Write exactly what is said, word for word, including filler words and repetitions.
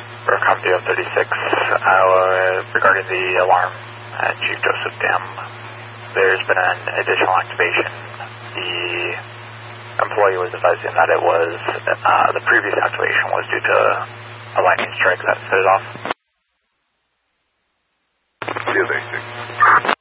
Recom D O thirty-six, uh, regarding the alarm at Chief Joseph Dam. There's been an additional activation. The employee was advising that it was, uh, the previous activation was due to a lightning strike that set it off. D O thirty-six.